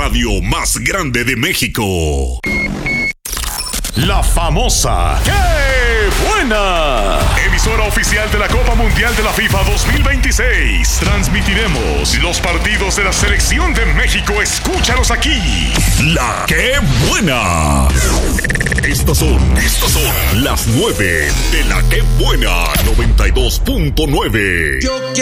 radio más grande de México. La famosa ¡Qué buena! Emisora oficial de la Copa Mundial de la FIFA 2026. Transmitiremos los partidos de la Selección de México. Escúchalos aquí. La ¡Qué buena! Estos son las 9 de la ¡Qué buena! 92.9.